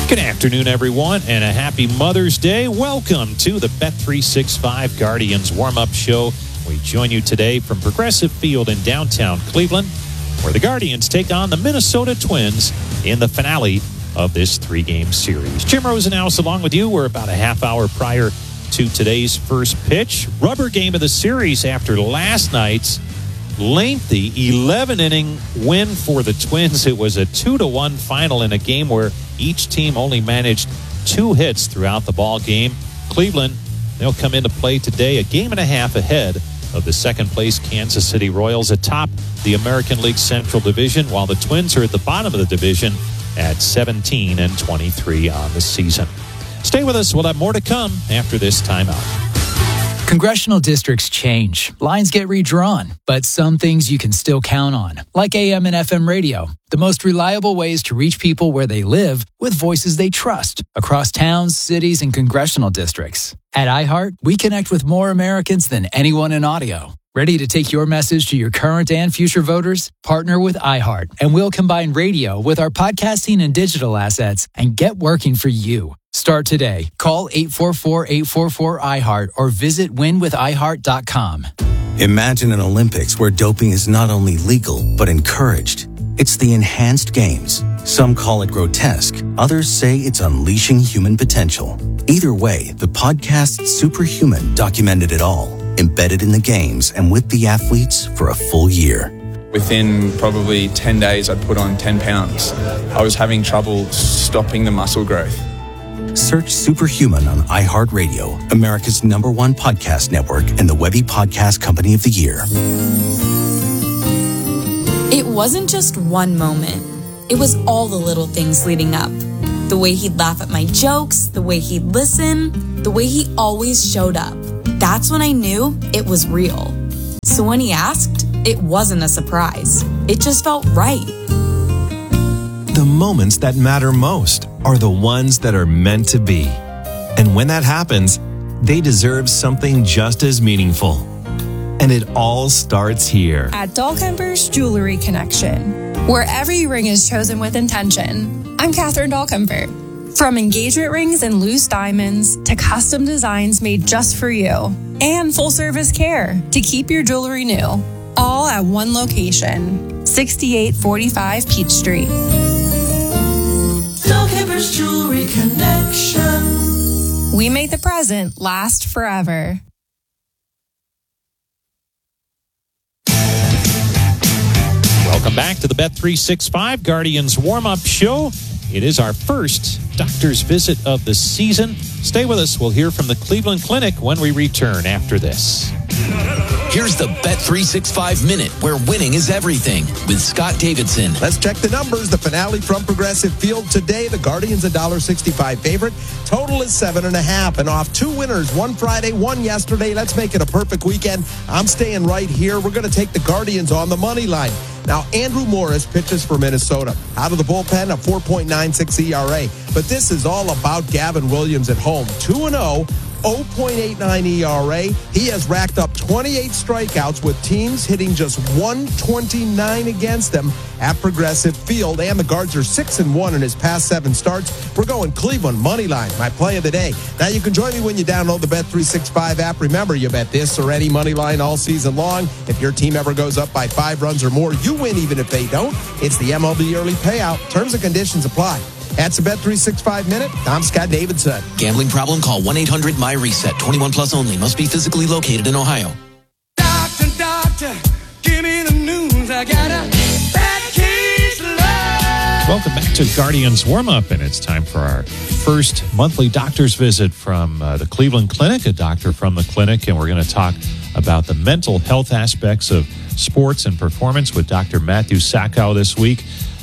Good afternoon, everyone, and a happy Mother's Day. Welcome to the Bet365 Guardians warm-up show. We join you today from Progressive Field in downtown Cleveland, where the Guardians take on the Minnesota Twins in the finale of this three-game series. Jim Rosenhaus along with you. We're about a half hour prior to today's first pitch. Rubber game of the series after last night's lengthy 11-inning win for the Twins. It was a 2-1 final in a game where each team only managed 2 hits throughout the ball game. Cleveland, they'll come into play today a game and a half ahead of the second-place Kansas City Royals atop the American League Central Division, while the Twins are at the bottom of the division at 17-23 on the season. Stay with us. We'll have more to come after this timeout. Congressional districts change, lines get redrawn, but some things you can still count on, like AM and FM radio, the most reliable ways to reach people where they live with voices they trust across towns, cities, and congressional districts. At iHeart, we connect with more Americans than anyone in audio. Ready to take your message to your current and future voters? Partner with iHeart, and we'll combine radio with our podcasting and digital assets and get working for you. Start today. Call 844-844-iHeart or visit winwithiheart.com. Imagine an Olympics where doping is not only legal, but encouraged. It's the enhanced games. Some call it grotesque. Others say it's unleashing human potential. Either way, the podcast Superhuman documented it all, embedded in the games and with the athletes for a full year. Within probably 10 days, I'd put on 10 pounds. I was having trouble stopping the muscle growth. Search Superhuman on iHeartRadio, America's #1 podcast network and the Webby Podcast Company of the Year. It wasn't just one moment. It was all the little things leading up. The way he'd laugh at my jokes, the way he'd listen, the way he always showed up. That's when I knew it was real. So when he asked, it wasn't a surprise. It just felt right. The moments that matter most are the ones that are meant to be. And when that happens, they deserve something just as meaningful. And it all starts here. At Dahlkemper's Jewelry Connection, where every ring is chosen with intention. I'm Catherine Dahlkemper. From engagement rings and loose diamonds to custom designs made just for you and full-service care to keep your jewelry new. All at one location, 6845 Peach Street. Dahlkemper's Jewelry Connection. We make the present last forever. Welcome back to the Bet365 Guardians warm-up show. It is our first doctor's visit of the season. Stay with us. We'll hear from the Cleveland Clinic when we return after this. Here's the Bet365 Minute, where winning is everything, with Scott Davidson. Let's check the numbers. The finale from Progressive Field today. The Guardians $1.65 favorite. Total is 7.5. And off 2 winners, one Friday, one yesterday. Let's make it a perfect weekend. I'm staying right here. We're going to take the Guardians on the money line. Now, Andrew Morris pitches for Minnesota. Out of the bullpen, a 4.96 ERA. But this is all about Gavin Williams at home. 2-0. 0.89 ERA. He has racked up 28 strikeouts with teams hitting just 129 against them at Progressive Field. And the Guards are 6-1 in his past 7 starts. We're going Cleveland money line, my play of the day. Now you can join me when you download the Bet365 app. Remember, you bet this or any money line all season long. If your team ever goes up by 5 runs or more, you win even if they don't. It's the MLB early payout. Terms and conditions apply. That's the Bet365 Minute. I'm Scott Davidson. Gambling problem? Call 1-800-MY-RESET. 21 plus only. Must be physically located in Ohio. Doctor, give me the news. I got a bad case of love. Welcome back to Guardians warm-up, and it's time for our first monthly doctor's visit from the Cleveland Clinic, a doctor from the clinic, and we're going to talk about the mental health aspects of sports and performance with Dr. Matthew Sakow this week.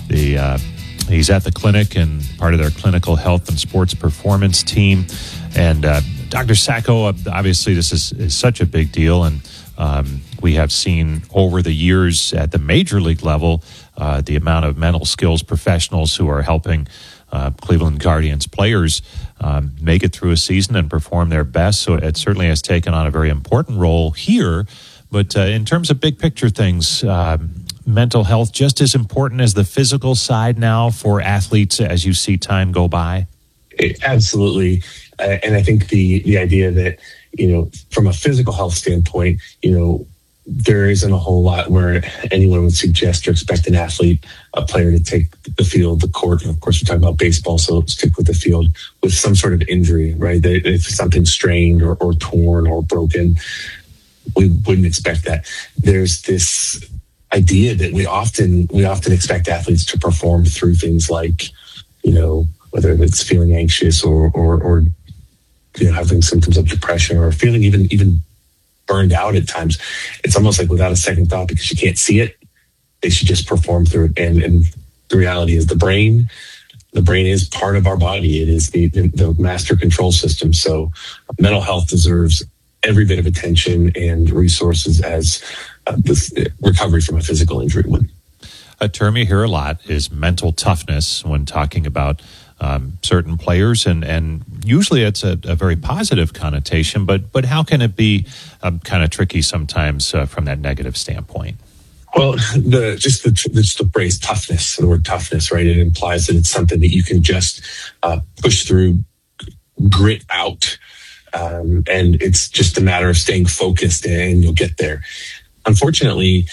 He's at the clinic and part of their clinical health and sports performance team. And Dr. Sakow, obviously this is such a big deal, and we have seen over the years at the major league level the amount of mental skills professionals who are helping Cleveland Guardians players make it through a season and perform their best. So it certainly has taken on a very important role here. But in terms of big picture things, mental health just as important as the physical side now for athletes as you see time go by? Absolutely. And I think the idea that, from a physical health standpoint, there isn't a whole lot where anyone would suggest or expect an athlete, a player, to take the field, the court. And of course, we're talking about baseball, so stick with the field, with some sort of injury, right? If something's strained or torn or broken, we wouldn't expect that. There's this idea that we often expect athletes to perform through things like, whether it's feeling anxious or having symptoms of depression or feeling even burned out at times. It's almost like without a second thought, because you can't see it, they should just perform through it. And the reality is the brain is part of our body. It is the master control system. So mental health deserves every bit of attention and resources as this recovery from a physical injury would. A term you hear a lot is mental toughness when talking about certain players, and usually it's a very positive connotation, but how can it be kind of tricky sometimes from that negative standpoint? Well, just the phrase toughness, the word toughness, right? It implies that it's something that you can just push through, grit out, and it's just a matter of staying focused, and you'll get there. Unfortunately,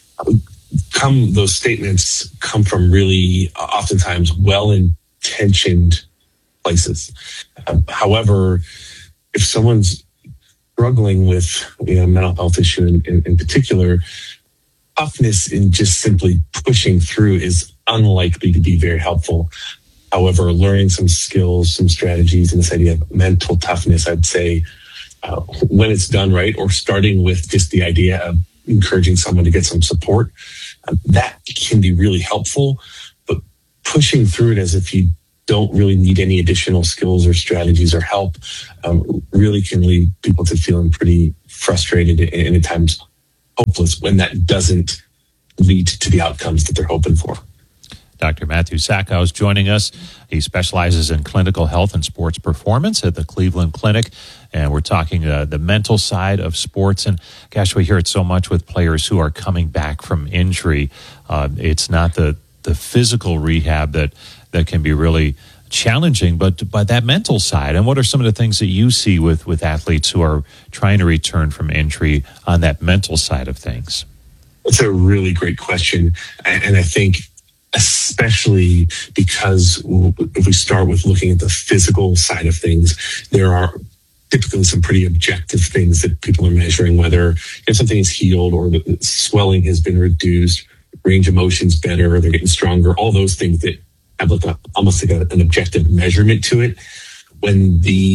those statements come from really oftentimes well-intentioned places. However, if someone's struggling with mental health issue in particular, toughness in just simply pushing through is unlikely to be very helpful. However, learning some skills, some strategies, and this idea of mental toughness, I'd say, when it's done right, or starting with just the idea of encouraging someone to get some support, that can be really helpful. But pushing through it as if you don't really need any additional skills or strategies or help really can lead people to feeling pretty frustrated and at times hopeless when that doesn't lead to the outcomes that they're hoping for. Dr. Matthew Sacco is joining us. He specializes in clinical health and sports performance at the Cleveland Clinic, and we're talking the mental side of sports. And gosh, we hear it so much with players who are coming back from injury. It's not the physical rehab that can be really challenging, but that mental side. And what are some of the things that you see with athletes who are trying to return from injury on that mental side of things? It's a really great question, and I think especially because if we start with looking at the physical side of things, there are typically some pretty objective things that people are measuring, whether something is healed or the swelling has been reduced, range of motion's better, or they're getting stronger, all those things that have almost like an objective measurement to it. When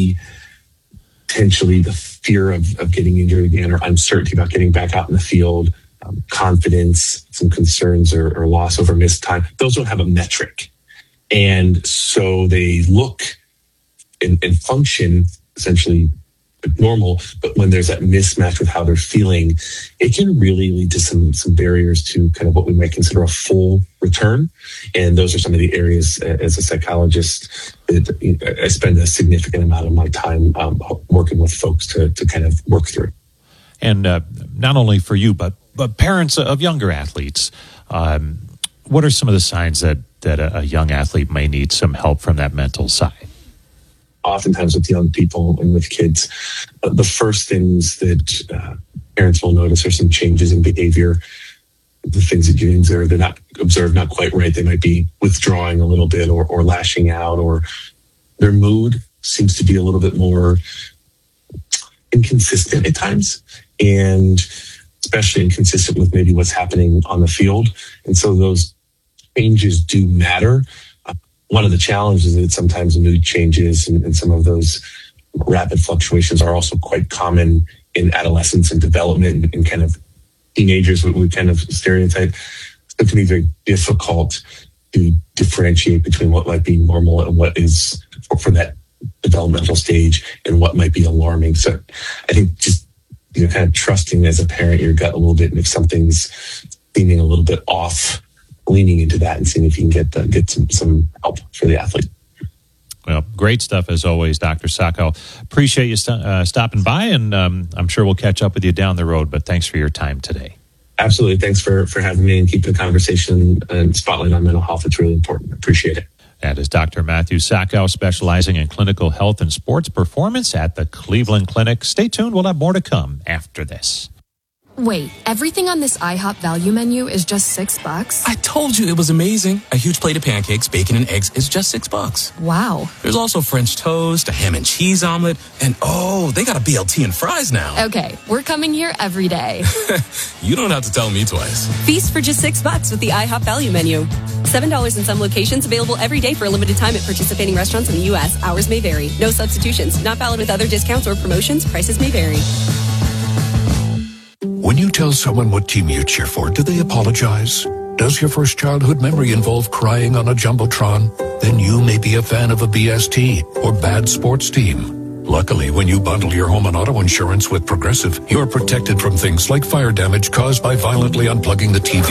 potentially the fear of getting injured again, or uncertainty about getting back out in the field, confidence, some concerns or loss over missed time, those don't have a metric. And so they look and function essentially normal, but when there's that mismatch with how they're feeling, it can really lead to some barriers to kind of what we might consider a full return. And those are some of the areas as a psychologist that I spend a significant amount of my time working with folks to kind of work through. And not only for you, but parents of younger athletes, what are some of the signs that a young athlete may need some help from that mental side? Oftentimes with young people and with kids, the first things that parents will notice are some changes in behavior. The things that you observe, they're not observed not quite right. They might be withdrawing a little bit or lashing out, or their mood seems to be a little bit more inconsistent at times, and especially inconsistent with maybe what's happening on the field. And so those changes do matter. One of the challenges is that sometimes mood changes and some of those rapid fluctuations are also quite common in adolescence and development and kind of teenagers we kind of stereotype. So it can be very difficult to differentiate between what might be normal and what is for that developmental stage and what might be alarming. So I think just kind of trusting as a parent your gut a little bit, and if something's seeming a little bit off, leaning into that and seeing if you can get some help for the athlete. Well, great stuff as always, Dr. Sacco. Appreciate you stopping by, and I'm sure we'll catch up with you down the road, but thanks for your time today. Absolutely. Thanks for having me and keeping the conversation and spotlight on mental health. It's really important. Appreciate it. That is Dr. Matthew Sackow, specializing in clinical health and sports performance at the Cleveland Clinic. Stay tuned. We'll have more to come after this. Wait, everything on this IHOP value menu is just $6? I told you it was amazing. A huge plate of pancakes, bacon, and eggs is just $6. Wow. There's also French toast, a ham and cheese omelet, and they got a BLT and fries now. Okay, we're coming here every day. You don't have to tell me twice. Feast for just $6 with the IHOP value menu. $7 in some locations, available every day for a limited time at participating restaurants in the U.S. Hours may vary. No substitutions. Not valid with other discounts or promotions. Prices may vary. When you tell someone what team you cheer for, do they apologize? Does your first childhood memory involve crying on a Jumbotron? Then you may be a fan of a BST or bad sports team. Luckily, when you bundle your home and auto insurance with Progressive, you're protected from things like fire damage caused by violently unplugging the TV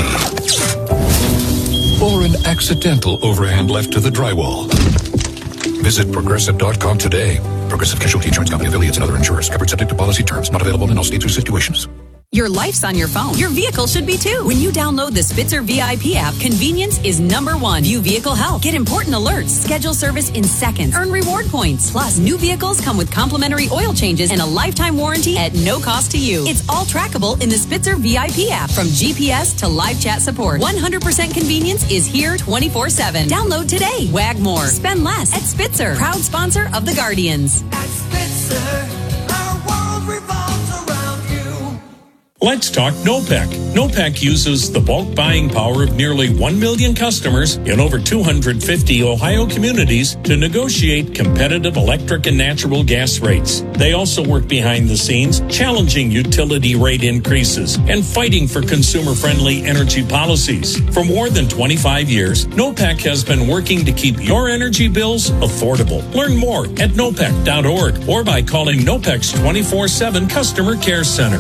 or an accidental overhand left to the drywall. Visit Progressive.com today. Progressive Casualty Insurance Company, affiliates, and other insurers. Covered subject to policy terms. Not available in all states or situations. Your life's on your phone. Your vehicle should be too. When you download the Spitzer VIP app, convenience is number one. View vehicle health. Get important alerts. Schedule service in seconds. Earn reward points. Plus, new vehicles come with complimentary oil changes and a lifetime warranty at no cost to you. It's all trackable in the Spitzer VIP app. From GPS to live chat support, 100% convenience is here 24/7. Download today. Wag more. Spend less at Spitzer. Proud sponsor of the Guardians. At Spitzer, our world revolves around you. Let's talk NOPEC. NOPEC uses the bulk buying power of nearly 1 million customers in over 250 Ohio communities to negotiate competitive electric and natural gas rates. They also work behind the scenes, challenging utility rate increases and fighting for consumer-friendly energy policies. For more than 25 years, NOPEC has been working to keep your energy bills affordable. Learn more at nopec.org or by calling NOPEC's 24/7 Customer Care Center.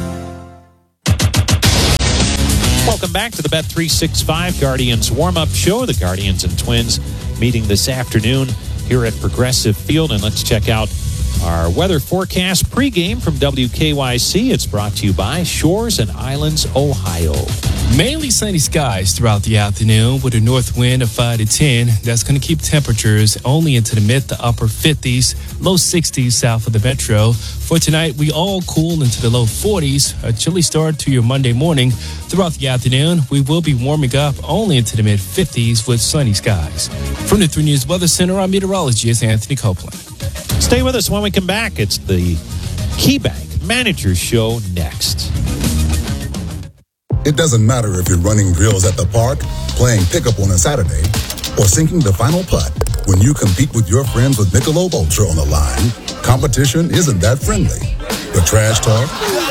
Welcome back to the Bet365 Guardians warm-up show. The Guardians and Twins meeting this afternoon here at Progressive Field. And let's check out our weather forecast pregame from WKYC. It's brought to you by Shores and Islands, Ohio. Mainly sunny skies throughout the afternoon with a north wind of 5 to 10. That's going to keep temperatures only into the mid to upper 50s, low 60s south of the metro. For tonight, we all cool into the low 40s. A chilly start to your Monday morning. Throughout the afternoon, we will be warming up only into the mid 50s with sunny skies. From the 3 News Weather Center, I'm meteorologist Anthony Copeland. Stay with us when we come back. It's the KeyBank Manager Show next. It doesn't matter if you're running drills at the park, playing pickup on a Saturday, or sinking the final putt. When you compete with your friends with Michelob Ultra on the line, competition isn't that friendly. The trash talk,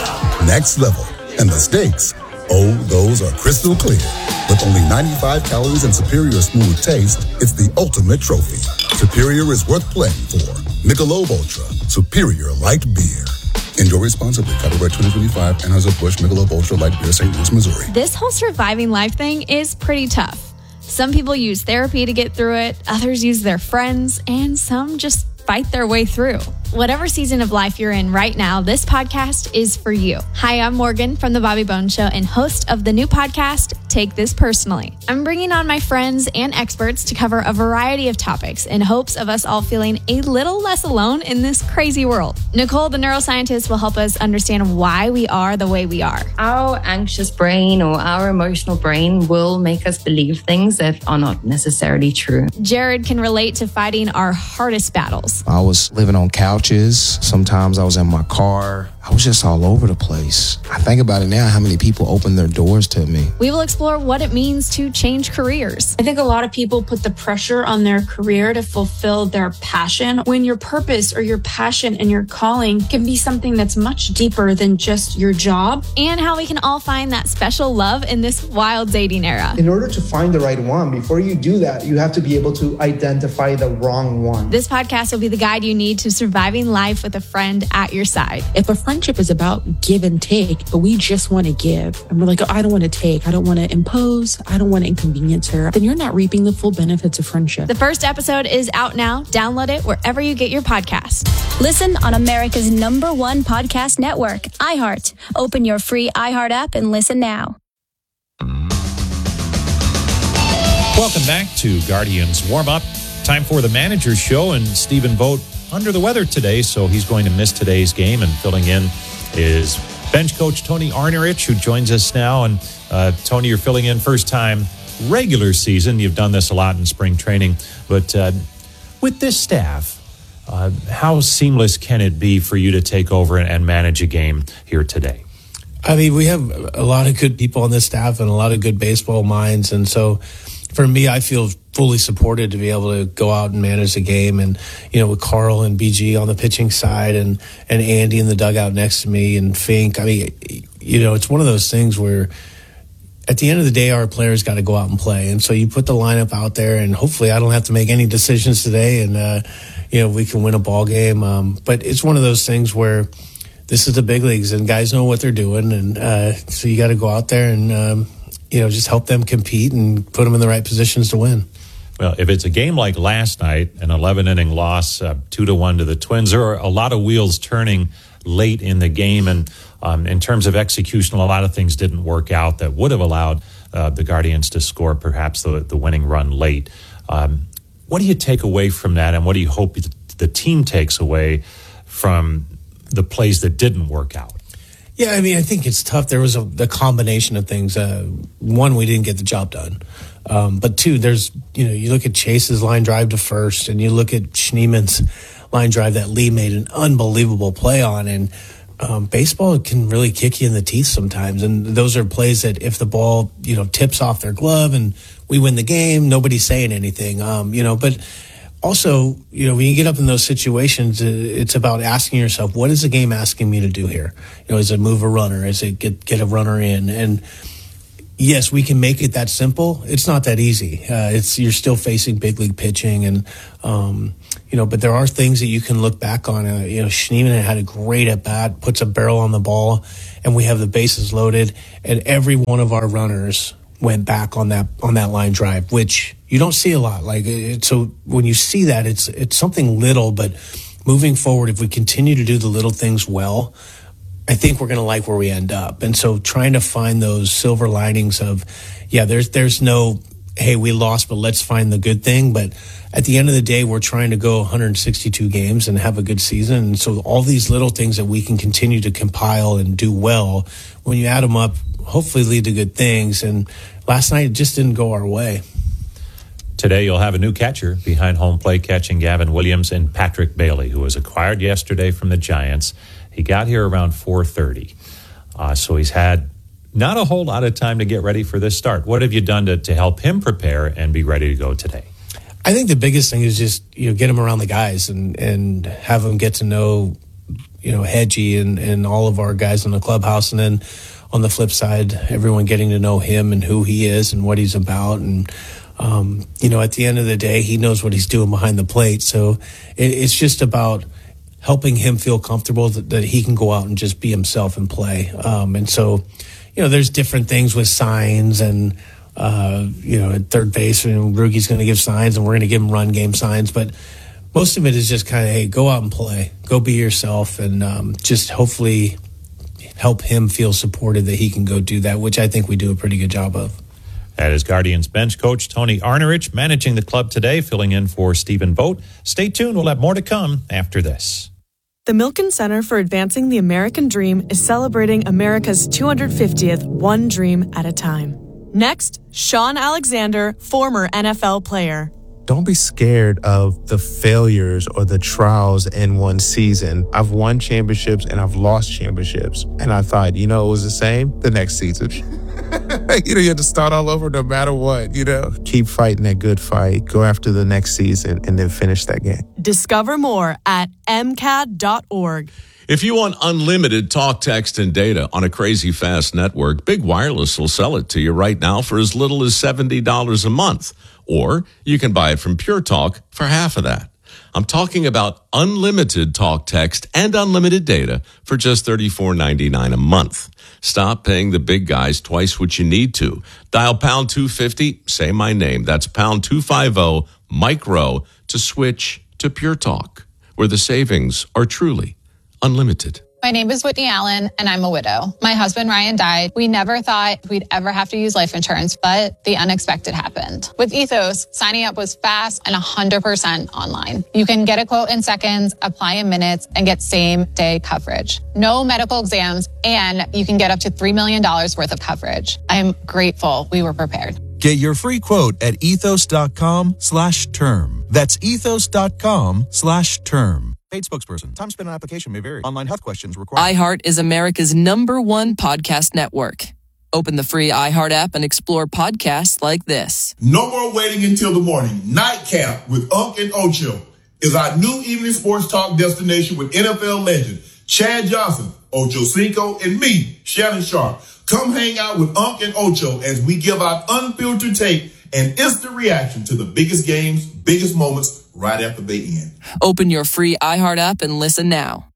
next level, and the stakes, those are crystal clear. With only 95 calories and superior smooth taste, it's the ultimate trophy. Superior is worth playing for. Michelob Ultra, superior light beer. Enjoy responsibly. Copyright 2025, Anheuser-Busch Michelob Ultra Light Beer, St. Louis, Missouri. This whole surviving life thing is pretty tough. Some people use therapy to get through it, others use their friends, and some just fight their way through. Whatever season of life you're in right now, this podcast is for you. Hi, I'm Morgan from The Bobby Bones Show and host of the new podcast, Take This Personally. I'm bringing on my friends and experts to cover a variety of topics in hopes of us all feeling a little less alone in this crazy world. Nicole, the neuroscientist, will help us understand why we are the way we are. Our anxious brain or our emotional brain will make us believe things that are not necessarily true. Jared can relate to fighting our hardest battles. I was living on couches. Sometimes I was in my car. I was just all over the place. I think about it now, how many people opened their doors to me. We will explore what it means to change careers. I think a lot of people put the pressure on their career to fulfill their passion, when your purpose or your passion and your calling can be something that's much deeper than just your job. And how we can all find that special love in this wild dating era. In order to find the right one, before you do that, you have to be able to identify the wrong one. This podcast will be the guide you need to surviving life with a friend at your side. If a friendship is about give and take, but we just want to give, and we're like, oh, I don't want to take, I don't want to impose, I don't want to inconvenience her, then you're not reaping the full benefits of friendship. The first episode is out now. Download it wherever you get your podcast. Listen on America's #1 podcast network, iHeart. Open your free iHeart app and listen now. Welcome back to Guardians Warm Up. Time for the manager's show, and Stephen Vogt under the weather today, so he's going to miss today's game. And filling in is bench coach Tony Arnerich, who joins us now. And Tony, you're filling in first time regular season. You've done this a lot in spring training, but with this staff, how seamless can it be for you to take over and manage a game here today? I mean, we have a lot of good people on this staff and a lot of good baseball minds. And so for me, I feel fully supported to be able to go out and manage the game. And, you know, with Carl and BG on the pitching side and Andy in the dugout next to me and Fink, I mean, you know, it's one of those things where at the end of the day, our players got to go out and play. And so you put the lineup out there, and hopefully I don't have to make any decisions today, and, you know, we can win a ball game. But it's one of those things where this is the big leagues, and guys know what they're doing. And so you got to go out there and, you know, just help them compete and put them in the right positions to win. Well, if it's a game like last night, an 11-inning loss, 2-1 to the Twins, there are a lot of wheels turning late in the game. And in terms of execution, a lot of things didn't work out that would have allowed the Guardians to score perhaps the winning run late. What do you take away from that, and what do you hope the team takes away from the plays that didn't work out? Yeah, I mean, I think it's tough. There was the combination of things. One, we didn't get the job done. But two, there's, you know, you look at Chase's line drive to first, and you look at Schneeman's line drive that Lee made an unbelievable play on. And baseball can really kick you in the teeth sometimes. And those are plays that if the ball, you know, tips off their glove and we win the game, nobody's saying anything, you know, but also, you know, when you get up in those situations, it's about asking yourself, what is the game asking me to do here? You know, is it move a runner? Is it get a runner in? And yes, we can make it that simple. It's not that easy. You're still facing big league pitching, and you know, but there are things that you can look back on. You know, Schneeman had a great at bat, puts a barrel on the ball, and we have the bases loaded, and every one of our runners went back on that line drive, which you don't see a lot. Like, so when you see that, it's something little, but moving forward, if we continue to do the little things well, I think we're going to like where we end up. And so trying to find those silver linings of, yeah, there's no, hey, we lost, but let's find the good thing. But at the end of the day, we're trying to go 162 games and have a good season. And so all these little things that we can continue to compile and do well, when you add them up, hopefully lead to good things. And last night, it just didn't go our way. Today, you'll have a new catcher behind home plate, catching Gavin Williams and Patrick Bailey, who was acquired yesterday from the Giants. He got here around 4:30, so he's had not a whole lot of time to get ready for this start. What have you done to help him prepare and be ready to go today? I think the biggest thing is just, you know, get him around the guys and have him get to know, you know, Hedgie and all of our guys in the clubhouse, and then on the flip side, everyone getting to know him and who he is and what he's about. And you know, at the end of the day, he knows what he's doing behind the plate. So it's just about helping him feel comfortable that he can go out and just be himself and play. And so, you know, there's different things with signs and, you know, at third base, Rugi's going to give signs and we're going to give him run game signs. But most of it is just kind of, hey, go out and play, go be yourself, and just hopefully help him feel supported that he can go do that, which I think we do a pretty good job of. That is Guardians bench coach Tony Arnerich managing the club today, filling in for Stephen Vogt. Stay tuned. We'll have more to come after this. The Milken Center for Advancing the American Dream is celebrating America's 250th One Dream at a Time. Next, Sean Alexander, former NFL player. Don't be scared of the failures or the trials in one season. I've won championships and I've lost championships. And I thought, you know, it was the same the next season. You know, you have to start all over no matter what, you know. Keep fighting that good fight. Go after the next season and then finish that game. Discover more at MCAD.org. If you want unlimited talk, text, and data on a crazy fast network, Big Wireless will sell it to you right now for as little as $70 a month. Or you can buy it from Pure Talk for half of that. I'm talking about unlimited talk, text, and unlimited data for just $34.99 a month. Stop paying the big guys twice what you need to. Dial pound 250, say my name. That's pound 250, micro, to switch to Pure Talk, where the savings are truly unlimited. My name is Whitney Allen, and I'm a widow. My husband, Ryan, died. We never thought we'd ever have to use life insurance, but the unexpected happened. With Ethos, signing up was fast and 100% online. You can get a quote in seconds, apply in minutes, and get same-day coverage. No medical exams, and you can get up to $3 million worth of coverage. I am grateful we were prepared. Get your free quote at ethos.com/term. That's ethos.com/term. Paid spokesperson. Time spent on application may vary. Online health questions required. iHeart is America's #1 podcast network. Open the free iHeart app and explore podcasts like this. No more waiting until the morning. Nightcap with Unc and Ocho is our new evening sports talk destination with NFL legend Chad Johnson, Ocho Cinco, and me, Shannon Sharp. Come hang out with Unc and Ocho as we give out unfiltered take and instant reaction to the biggest games, biggest moments right after they end. Open your free iHeart app and listen now.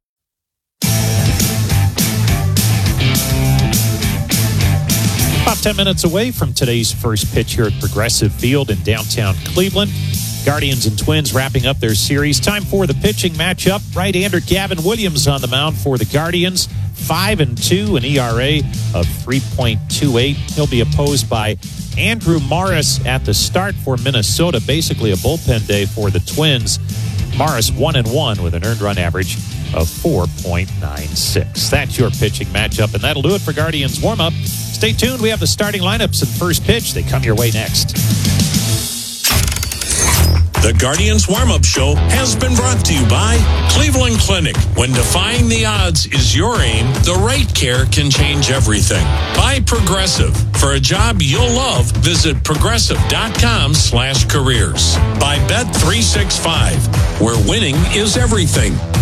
About 10 minutes away from today's first pitch here at Progressive Field in downtown Cleveland. Guardians and Twins wrapping up their series. Time for the pitching matchup. Right-hander Gavin Williams on the mound for the Guardians. 5-2, an ERA of 3.28. He'll be opposed by Andrew Morris at the start for Minnesota. Basically a bullpen day for the Twins. Morris 1-1 with an earned run average of 4.96. That's your pitching matchup, and that'll do it for Guardians warm-up. Stay tuned. We have the starting lineups and first pitch. They come your way next. The Guardians Warm-Up Show has been brought to you by Cleveland Clinic. When defying the odds is your aim, the right care can change everything. By Progressive. For a job you'll love, visit progressive.com/careers. By Bet365, where winning is everything.